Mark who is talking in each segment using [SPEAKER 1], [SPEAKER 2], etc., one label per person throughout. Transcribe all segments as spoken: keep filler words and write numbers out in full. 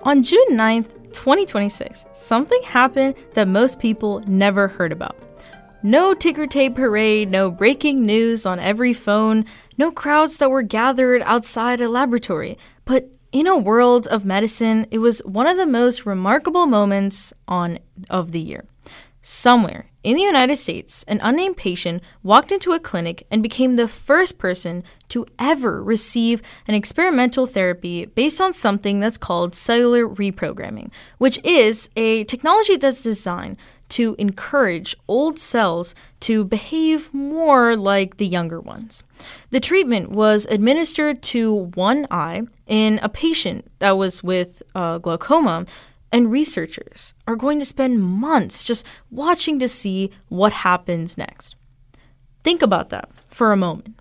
[SPEAKER 1] On June ninth, twenty twenty-six, something happened that most people never heard about. No ticker tape parade, no breaking news on every phone, no crowds that were gathered outside a laboratory. But in a world of medicine, it was one of the most remarkable moments on of the year. Somewhere in the United States, an unnamed patient walked into a clinic and became the first person to ever receive an experimental therapy based on something that's called cellular reprogramming, which is a technology that's designed to encourage old cells to behave more like the younger ones. The treatment was administered to one eye in a patient that was with uh, glaucoma, and researchers are going to spend months just watching to see what happens next. Think about that for a moment.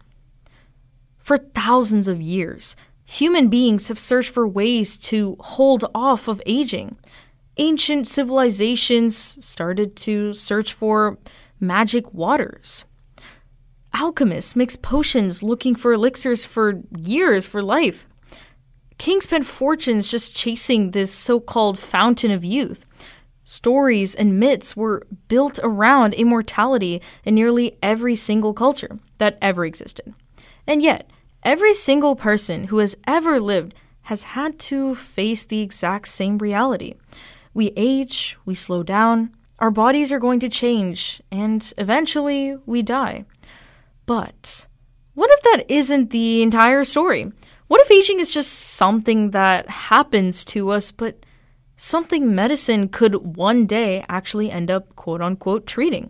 [SPEAKER 1] For thousands of years, human beings have searched for ways to hold off of aging. Ancient civilizations started to search for magic waters. Alchemists mixed potions looking for elixirs for years for life. Kings spent fortunes just chasing this so-called fountain of youth. Stories and myths were built around immortality in nearly every single culture that ever existed. And yet, every single person who has ever lived has had to face the exact same reality. We age, we slow down, our bodies are going to change, and eventually we die. But what if that isn't the entire story? What if aging is just something that happens to us, but something medicine could one day actually end up quote-unquote treating?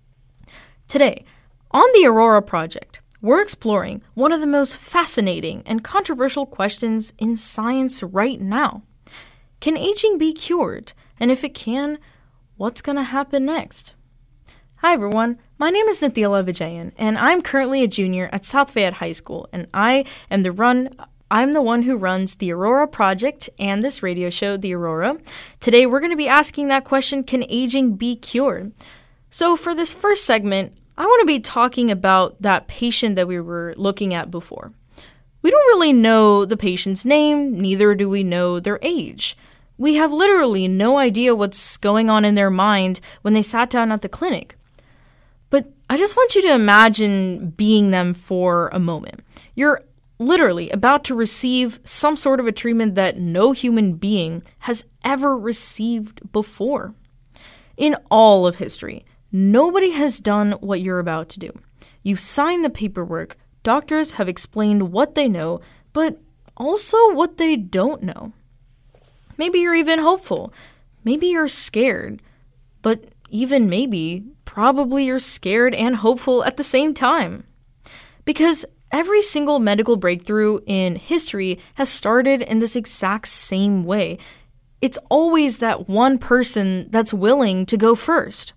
[SPEAKER 1] Today, on the Aurora Project, we're exploring one of the most fascinating and controversial questions in science right now. Can aging be cured? And if it can, what's going to happen next? Hi everyone, my name is Nithila Vijayan, and I'm currently a junior at South Fayette High School, and I am the run I'm the one who runs the Aurora Project and this radio show, The Aurora. Today we're going to be asking that question, can aging be cured? So for this first segment, I want to be talking about that patient that we were looking at before. We don't really know the patient's name, neither do we know their age. We have literally no idea what's going on in their mind when they sat down at the clinic. But I just want you to imagine being them for a moment. You're literally about to receive some sort of a treatment that no human being has ever received before. In all of history, nobody has done what you're about to do. You've signed the paperwork, doctors have explained what they know, but also what they don't know. Maybe you're even hopeful. Maybe you're scared. But even maybe, probably you're scared and hopeful at the same time. Because every single medical breakthrough in history has started in this exact same way. It's always that one person that's willing to go first.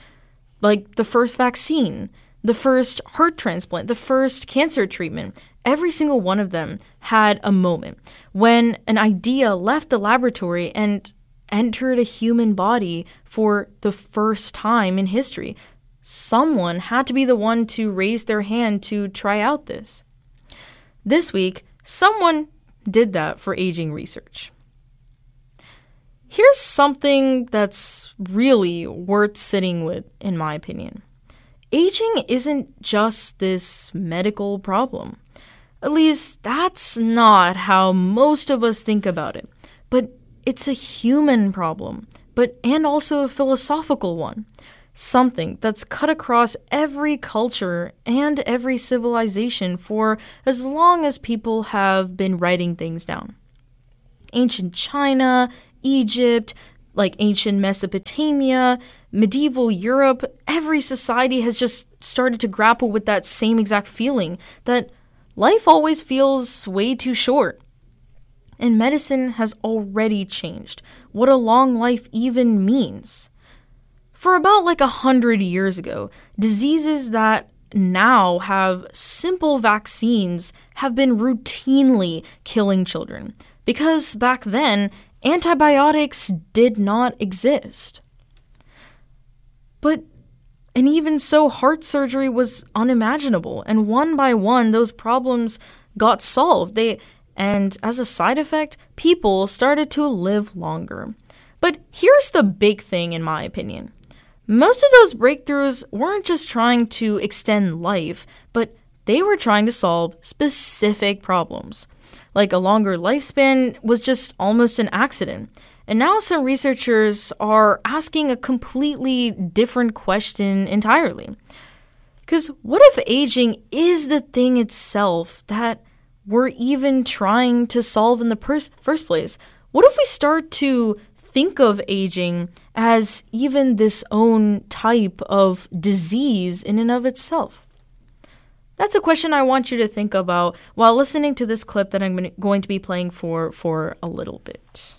[SPEAKER 1] Like the first vaccine, the first heart transplant, the first cancer treatment. Every single one of them had a moment when an idea left the laboratory and entered a human body for the first time in history. Someone had to be the one to raise their hand to try out this. This week, someone did that for aging research. Here's something that's really worth sitting with, in my opinion. Aging isn't just this medical problem. At least that's not how most of us think about it. But it's a human problem, but and also a philosophical one. Something that's cut across every culture and every civilization for as long as people have been writing things down. Ancient China, Egypt, like ancient Mesopotamia, medieval Europe, every society has just started to grapple with that same exact feeling that life always feels way too short. And medicine has already changed what a long life even means. For about like a hundred years ago, diseases that now have simple vaccines have been routinely killing children because back then, antibiotics did not exist. But, and even so, heart surgery was unimaginable, and one by one, those problems got solved. They And as a side effect, people started to live longer. But here's the big thing, in my opinion. Most of those breakthroughs weren't just trying to extend life, but they were trying to solve specific problems. Like a longer lifespan was just almost an accident. And now some researchers are asking a completely different question entirely. Because what if aging is the thing itself that we're even trying to solve in the pers- first place? What if we start to think of aging as even this own type of disease in and of itself? That's a question I want you to think about while listening to this clip that I'm going to be playing for for a little bit.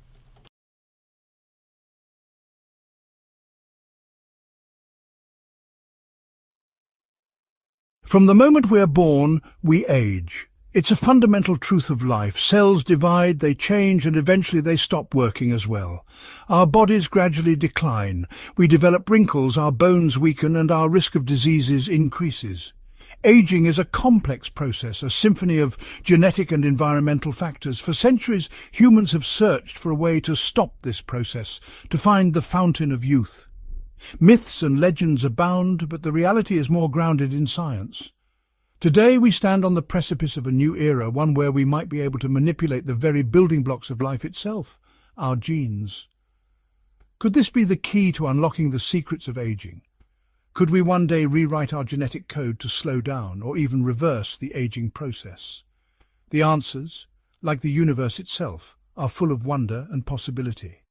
[SPEAKER 2] From the moment we are born, we age. It's a fundamental truth of life. Cells divide, they change, and eventually they stop working as well. Our bodies gradually decline. We develop wrinkles, our bones weaken, and our risk of diseases increases. Aging is a complex process, a symphony of genetic and environmental factors. For centuries, humans have searched for a way to stop this process, to find the fountain of youth. Myths and legends abound, but the reality is more grounded in science. Today we stand on the precipice of a new era, one where we might be able to manipulate the very building blocks of life itself, our genes. Could this be the key to unlocking the secrets of aging? Could we one day rewrite our genetic code to slow down or even reverse the aging process? The answers, like the universe itself, are full of wonder and possibility.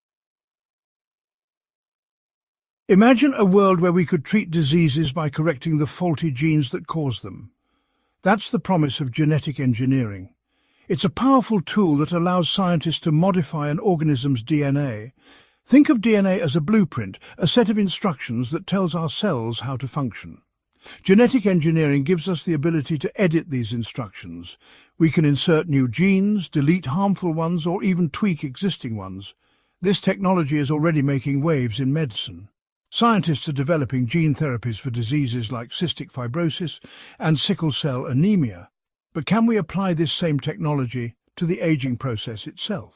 [SPEAKER 2] Imagine a world where we could treat diseases by correcting the faulty genes that cause them. That's the promise of genetic engineering. It's a powerful tool that allows scientists to modify an organism's D N A. Think of D N A as a blueprint, a set of instructions that tells our cells how to function. Genetic engineering gives us the ability to edit these instructions. We can insert new genes, delete harmful ones, or even tweak existing ones. This technology is already making waves in medicine. Scientists are developing gene therapies for diseases like cystic fibrosis and sickle cell anemia. But can we apply this same technology to the aging process itself?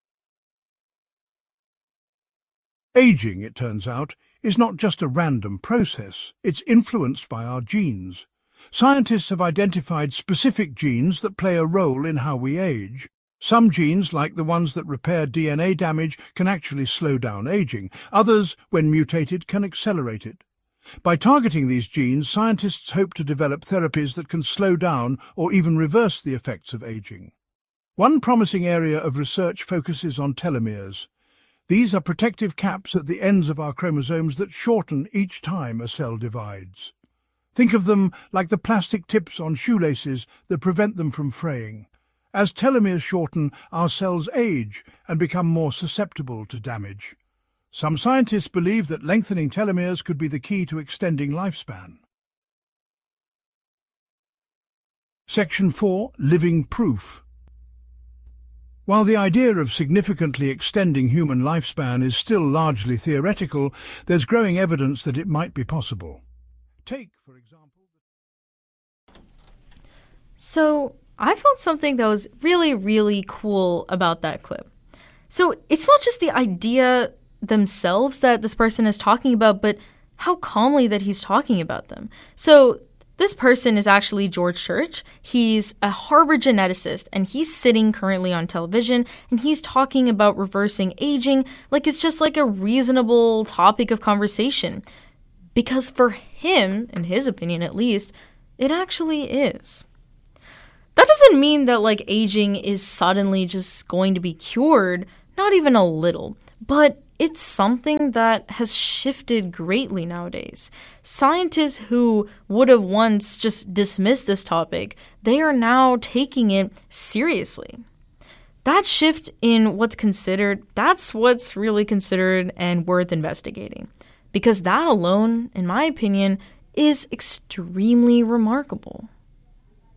[SPEAKER 2] Aging, it turns out, is not just a random process. It's influenced by our genes. Scientists have identified specific genes that play a role in how we age. Some genes, like the ones that repair D N A damage, can actually slow down aging. Others, when mutated, can accelerate it. By targeting these genes, scientists hope to develop therapies that can slow down or even reverse the effects of aging. One promising area of research focuses on telomeres. These are protective caps at the ends of our chromosomes that shorten each time a cell divides. Think of them like the plastic tips on shoelaces that prevent them from fraying. As telomeres shorten, our cells age and become more susceptible to damage. Some scientists believe that lengthening telomeres could be the key to extending lifespan. Section four. Living Proof. While the idea of significantly extending human lifespan is still largely theoretical, there's growing evidence that it might be possible. Take, for example...
[SPEAKER 1] So, I found something that was really, really cool about that clip. So it's not just the idea themselves that this person is talking about, but how calmly that he's talking about them. So this person is actually George Church. He's a Harvard geneticist, and he's sitting currently on television, and he's talking about reversing aging like it's just like a reasonable topic of conversation. Because for him, in his opinion at least, it actually is. That doesn't mean that, like, aging is suddenly just going to be cured, not even a little, but it's something that has shifted greatly nowadays. Scientists who would have once just dismissed this topic, they are now taking it seriously. That shift in what's considered, that's what's really considered and worth investigating. Because that alone, in my opinion, is extremely remarkable.